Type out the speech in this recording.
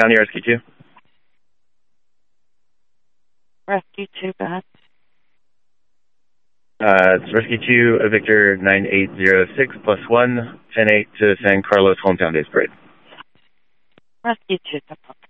County Rescue 2. Rescue 2, go ahead. It's Rescue 2, Victor 9806 +1, 10-8 to San Carlos Hometown Days Parade. Rescue 2,